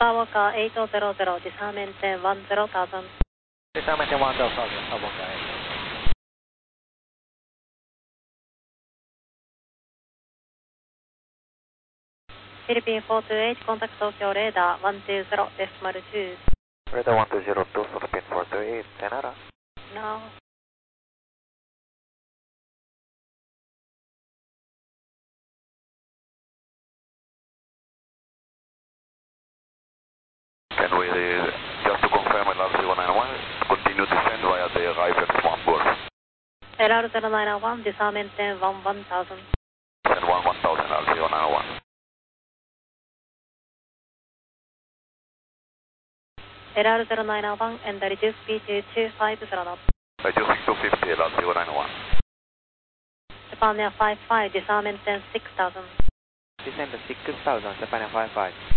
Skywalker 800, disarmament 10,000. Disarmament 10,000, Skywalker 8. Philippine 428, contact Tokyo radar 120.2. Radar 120 to Philippine 428, Canada. Now. Can we, just to confirm LR091, continue to send via the RIFEX-1 Golf? LR091, disarmament 10,000. Send 1000 LR091. LR091 and reduce speed to 250 knots. Reducing to 50 LR091. Japan Air 55, disarmament 10,000. Descend to 6000, Japan Air 55.